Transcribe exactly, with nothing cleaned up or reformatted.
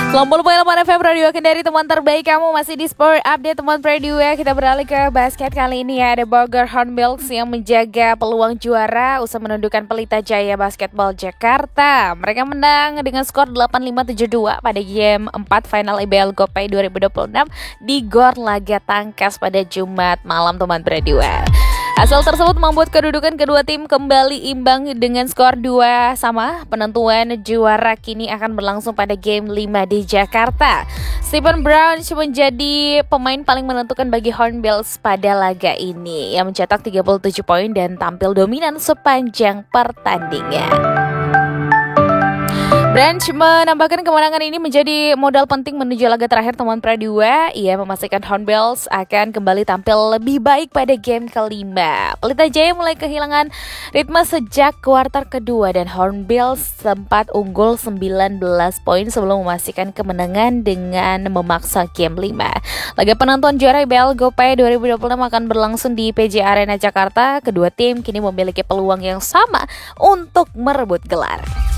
sembilan puluh koma delapan F M Radio Kendari, teman terbaik kamu masih di Sport Update teman Preview ya. Kita beralih ke basket kali ini ya. Ada Bogor Hornbills yang menjaga peluang juara usai menundukkan Pelita Jaya Basketball Jakarta. Mereka menang dengan skor delapan lima tujuh dua pada game empat final I B L Gopay dua ribu dua puluh enam di Gor Laga Tangkas pada Jumat malam teman Preview. Hasil tersebut membuat kedudukan kedua tim kembali imbang dengan skor dua sama. Penentuan juara kini akan berlangsung pada game lima di Jakarta. Stephen Brown menjadi pemain paling menentukan bagi Hornbills pada laga ini, yang mencetak tiga puluh tujuh poin dan tampil dominan sepanjang pertandingan. Branch menambahkan kemenangan ini menjadi modal penting menuju laga terakhir teman Pradua. Ia memastikan Hornbills akan kembali tampil lebih baik pada game kelima. Pelita Jaya mulai kehilangan ritme sejak kuarter kedua dan Hornbills sempat unggul sembilan belas poin sebelum memastikan kemenangan dengan memaksa game lima. Laga penentuan juara I B L Gopay dua ribu dua puluh enam akan berlangsung di P J Arena Jakarta. Kedua tim kini memiliki peluang yang sama untuk merebut gelar.